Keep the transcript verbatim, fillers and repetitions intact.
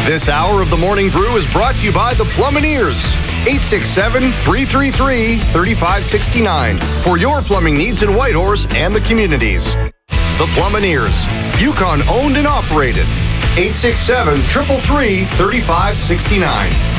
This hour of the Morning Brew is brought to you by the Plumineers. eight six seven, three three three, three five six nine for your plumbing needs in Whitehorse and the communities. The Plumineers, Yukon owned and operated. eight six seven, three three three, three five six nine.